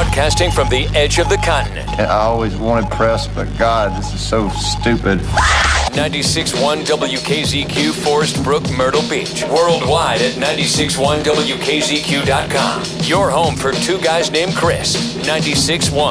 Broadcasting from the edge of the continent. I always wanted press, but God, this is so stupid. 96.1 WKZQ, Forest Brook, Myrtle Beach. Worldwide at 96.1WKZQ.com. Your home for two guys named Chris. 96.1